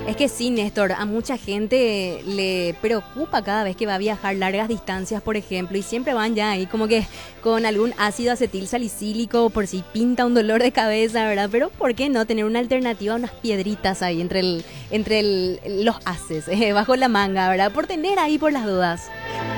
Es que sí, Néstor, a mucha gente le preocupa cada vez que va a viajar largas distancias, por ejemplo, y siempre van ya ahí como que con algún ácido acetil salicílico por si pinta un dolor de cabeza, ¿verdad? Pero ¿por qué no tener una alternativa, unas piedritas ahí los haces, bajo la manga, ¿verdad? Por tener ahí por las dudas.